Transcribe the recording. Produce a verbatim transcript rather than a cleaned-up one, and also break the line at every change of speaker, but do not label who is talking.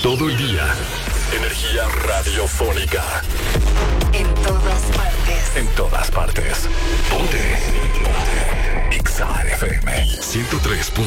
Todo el día. Energía radiofónica.
En todas partes.
En todas partes. Ponte. Ponte. X A F M ciento tres.